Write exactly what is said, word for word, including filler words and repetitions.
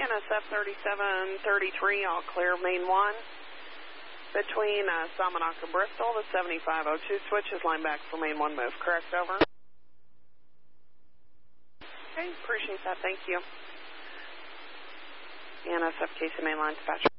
N S F thirty-seven thirty-three, all clear main one. Between uh, Salmonock and Bristol, the seventy-five oh two switch is line back for main one move. Correct, over. Okay, appreciate that. Thank you. N S F K C main line dispatch.